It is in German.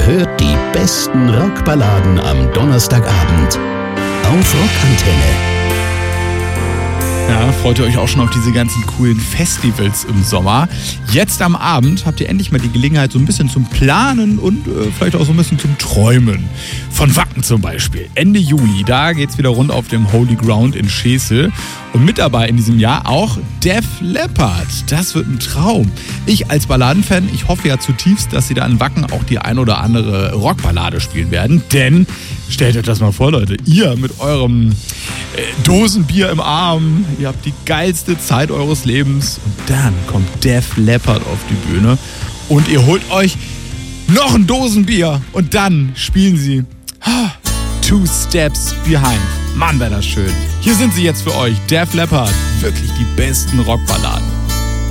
hört die besten Rockballaden am Donnerstagabend auf Rockantenne. Ja, freut ihr euch auch schon auf diese ganzen coolen Festivals im Sommer? Jetzt am Abend habt ihr endlich mal die Gelegenheit, so ein bisschen zum Planen und vielleicht auch so ein bisschen zum Träumen. Von Wacken zum Beispiel. Ende Juli, da geht's wieder rund auf dem Holy Ground in Schesel. Und mit dabei in diesem Jahr auch Def Leppard. Das wird ein Traum. Ich als Balladenfan, ich hoffe ja zutiefst, dass sie da in Wacken auch die ein oder andere Rockballade spielen werden. Denn, stellt euch das mal vor, Leute, ihr mit eurem Dosenbier im Arm, ihr habt die geilste Zeit eures Lebens und dann kommt Def Leppard auf die Bühne und ihr holt euch noch ein Dosenbier und dann spielen sie Two Steps Behind. Mann, wäre das schön. Hier sind sie jetzt für euch, Def Leppard. Wirklich die besten Rockballaden.